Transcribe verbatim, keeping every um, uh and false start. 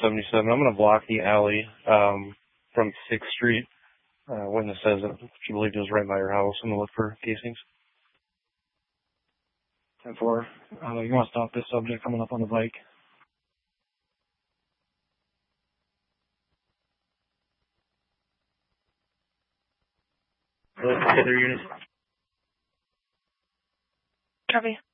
seventy-seven. I'm going to block the alley um, from sixth Street. Uh, witness says that she believed it was right by your house. I'm going to look for casings. ten four. Uh, you want to stop this subject coming up on the bike? Other units. Copy.